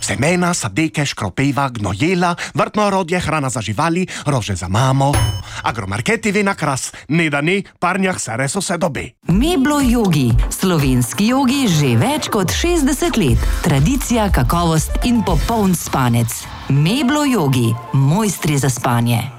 Semena, sadike, škropeva, gnojila, vrtno orodje, hrana za živali, rože za mamo. Agromarketi vina kras, ne da ni, parnjah se res vse dobi. Meblo Yogi. Slovenski jogi že več kot 60 let. Tradicija, kakovost in popoln spanec. Meblo Yogi. Mojstri za spanje.